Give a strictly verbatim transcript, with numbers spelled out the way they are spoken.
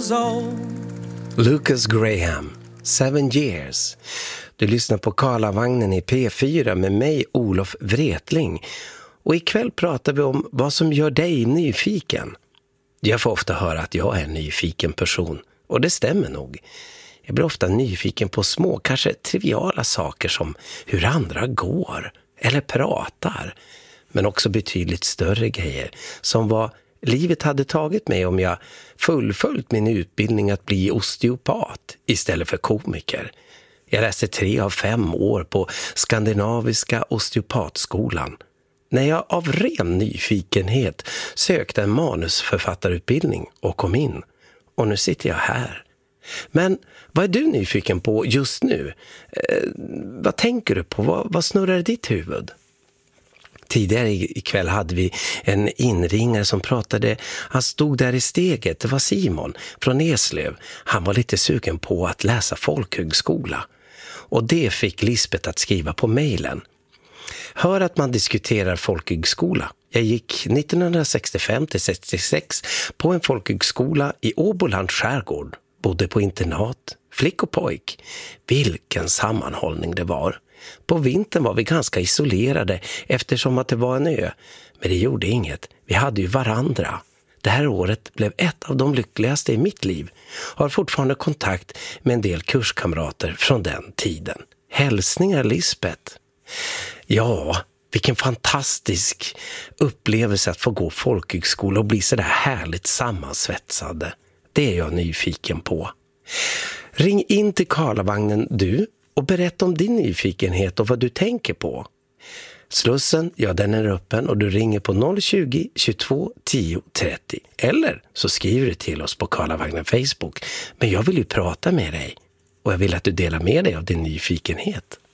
was old. Lucas Graham, Seven Years. Du lyssnar på Karlavagnen i P fyra med mig, Olof Wretling. Och ikväll pratar vi om vad som gör dig nyfiken. Jag får ofta höra att jag är en nyfiken person. Och det stämmer nog. Jag blir ofta nyfiken på små, kanske triviala saker som hur andra går eller pratar. Men också betydligt större grejer som vad livet hade tagit mig om jag fullföljt min utbildning att bli osteopat istället för komiker. Jag läste tre av fem år på Skandinaviska osteopatskolan. När jag av ren nyfikenhet sökte en manusförfattarutbildning och kom in. Och nu sitter jag här. Men vad är du nyfiken på just nu? Eh, vad tänker du på? Vad, vad snurrar i ditt huvud? Tidigare ikväll hade vi en inringare som pratade. Han stod där i steget. Det var Simon från Eslöv. Han var lite sugen på att läsa folkhögskola. Och det fick Lisbeth att skriva på mejlen. Hör att man diskuterar folkhögskola. Jag gick nittonhundrasextiofem till sextiosex på en folkhögskola i Åbolands skärgård. Bodde på internat, flick och pojk. Vilken sammanhållning det var. På vintern var vi ganska isolerade eftersom att det var en ö. Men det gjorde inget. Vi hade ju varandra. Det här året blev ett av de lyckligaste i mitt liv. Har fortfarande kontakt med en del kurskamrater från den tiden. Hälsningar Lisbeth. Ja, vilken fantastisk upplevelse att få gå folkhögskola och bli så där härligt sammansvetsade. Det är jag nyfiken på. Ring in till Karlavagnen du och berätta om din nyfikenhet och vad du tänker på. Slussen, ja den är öppen och du ringer på noll tjugo, tjugotvå, tio, trettio. Eller så skriver du till oss på Karlavagnen Facebook. Men jag vill ju prata med dig och jag vill att du delar med dig av din nyfikenhet.